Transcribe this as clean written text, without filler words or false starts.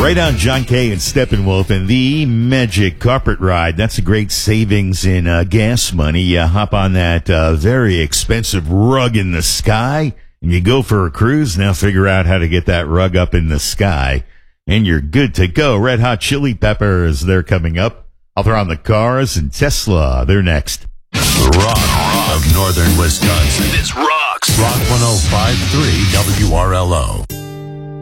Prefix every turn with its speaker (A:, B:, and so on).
A: Right on John Kay and Steppenwolf and the Magic Carpet Ride. That's a great savings in gas money. You hop on that very expensive rug in the sky, and you go for a cruise. Now figure out how to get that rug up in the sky, and you're good to go. Red Hot Chili Peppers, they're coming up. I'll throw on the Cars and Tesla. They're next.
B: The rock of northern Wisconsin.
C: This rocks.
B: Rock 105.3 WRLO.